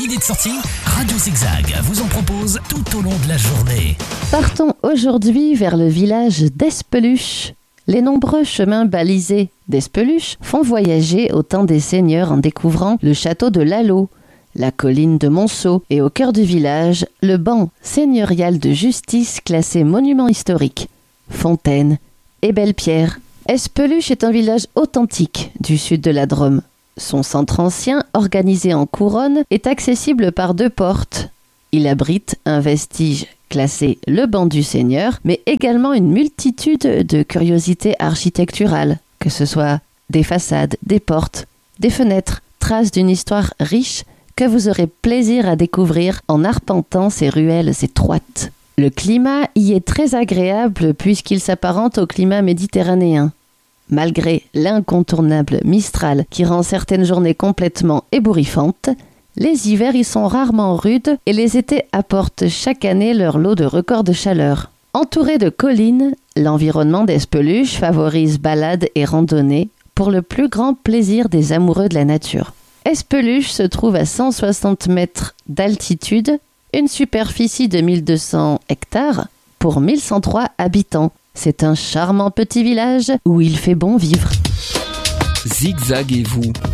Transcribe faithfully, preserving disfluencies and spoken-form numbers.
idées de sortie, Radio Zigzag vous en propose tout au long de la journée. Partons aujourd'hui vers le village d'Espeluche. Les nombreux chemins balisés d'Espeluche font voyager au temps des seigneurs en découvrant le château de Lalo, la colline de Monceau et au cœur du village, le banc seigneurial de justice classé monument historique, fontaine et belle pierre. Espeluche est un village authentique du sud de la Drôme. Son centre ancien, organisé en couronne, est accessible par deux portes. Il abrite un vestige classé le banc du Seigneur, mais également une multitude de curiosités architecturales, que ce soit des façades, des portes, des fenêtres, traces d'une histoire riche que vous aurez plaisir à découvrir en arpentant ces ruelles étroites. Le climat y est très agréable puisqu'il s'apparente au climat méditerranéen. Malgré l'incontournable Mistral qui rend certaines journées complètement ébouriffantes, les hivers y sont rarement rudes et les étés apportent chaque année leur lot de records de chaleur. Entouré de collines, l'environnement d'Espeluche favorise balades et randonnées pour le plus grand plaisir des amoureux de la nature. Espeluche se trouve à cent soixante mètres d'altitude, une superficie de mille deux cents hectares pour mille cent trois habitants. C'est un charmant petit village où il fait bon vivre. Zigzaguez-vous.